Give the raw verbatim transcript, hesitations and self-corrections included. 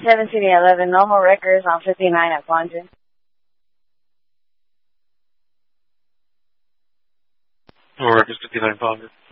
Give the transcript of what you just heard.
seventeen eleven, normal records on fifty-nine at Fondren. Normal records fifty-nine Fondren.